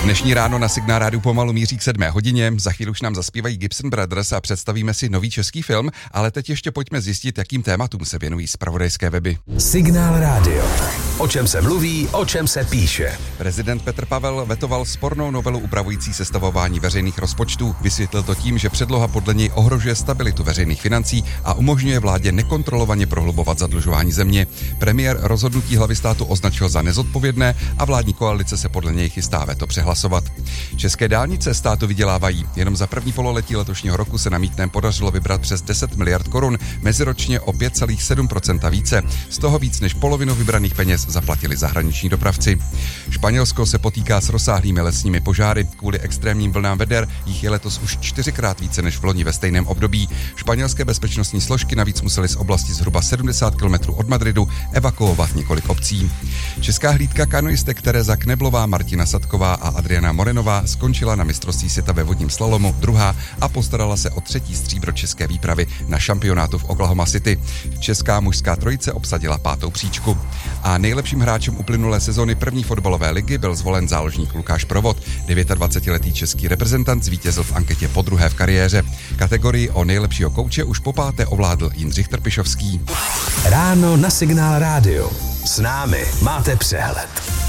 Dnešní ráno na Signál rádiu pomalu míří k 7 hodině. Za chvíli už nám zaspívají Gibson Brothers a představíme si nový český film, ale teď ještě pojďme zjistit, jakým tématům se věnují zpravodajské weby. Signál rádio. O čem se mluví, o čem se píše. Prezident Petr Pavel vetoval spornou novelu upravující sestavování veřejných rozpočtů. Vysvětlil to tím, že předloha podle něj ohrožuje stabilitu veřejných financí a umožňuje vládě nekontrolovaně prohlubovat zadlužování země. Premiér rozhodnutí hlavy státu označil za nezodpovědné a vládní koalice se podle něj chystá veto přehlasovat. České dálnice státu vydělávají. Jenom za první pololetí letošního roku se na mýtném podařilo vybrat přes 10 miliard korun, meziročně o 5,7% více. Z toho víc než polovinu vybraných peněz zaplatili zahraniční dopravci. Španělsko se potýká s rozsáhlými lesními požáry. Kvůli extrémním vlnám veder jich je letos už 4krát více než v loni ve stejném období. Španělské bezpečnostní složky navíc musely z oblasti zhruba 70 km od Madridu evakuovat několik obcí. Česká hlídka kanoistek Tereza Kneblová, Martina Sadková a Adriana Morenová skončila na mistrovství světa ve vodním slalomu druhá a postarala se o 3. stříbro české výpravy na šampionátu v Oklahoma City. Česká mužská trojice obsadila 5. příčku. A nejlepším hráčem uplynulé sezóny první fotbalové ligy byl zvolen záložník Lukáš Provod. 29letý český reprezentant zvítězil v anketě podruhé v kariéře. Kategorii o nejlepšího kouče už po 5. ovládl Jindřich Trpišovský. Ráno na Signál rádio. S námi máte přehled.